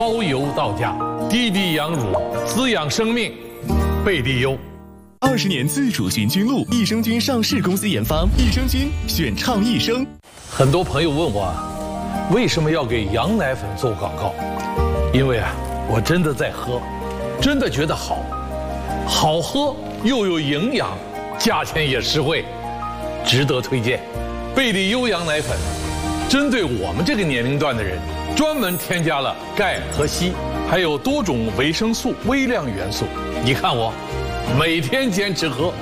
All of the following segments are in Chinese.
包邮到家，滴滴羊乳滋养生命，贝蒂优。 20年自主菌菌露，益生菌上市公司研发，益生菌选倡益生。 很多朋友问我，为什么要给羊奶粉做广告？因为我真的在喝，真的觉得好喝又有营养，价钱也实惠，值得推荐。贝蒂优羊奶粉，针对我们这个年龄段的人，专门添加了钙和硒，还有多种维生素、微量元素。你看我，每天坚持喝。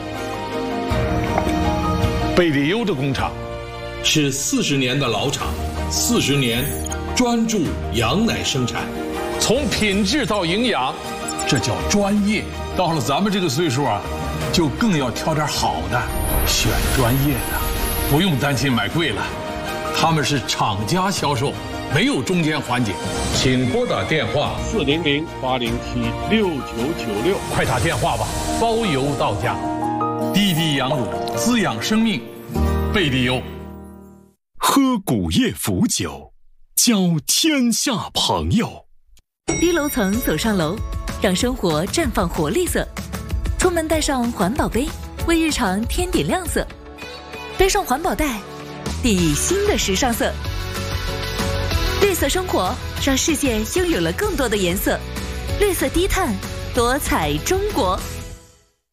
贝蒂优的工厂是40年的老厂，40年专注羊奶生产，从品质到营养，这叫专业。到了咱们这个岁数就更要挑点好的，选专业的，不用担心买贵了。他们是厂家销售，没有中间环节。请拨打电话 400-807-6996， 快打电话吧，包邮到家。滴滴羊乳滋养生命，贝蒂优。 喝古叶涪酒，交天下朋友。 低楼层走上楼，让生活绽放活力色。出门带上环保杯，为日常添点亮色。背上环保袋，定义新的时尚色。绿色生活，让世界拥有了更多的颜色。绿色低碳，多彩中国。